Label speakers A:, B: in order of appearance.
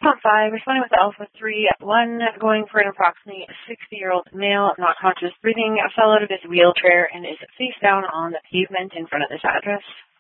A: Top 5, responding with Alpha 3-1, going for an approximately 60-year-old male, not conscious, breathing, fell out of his wheelchair and is face down on the pavement in front of this address.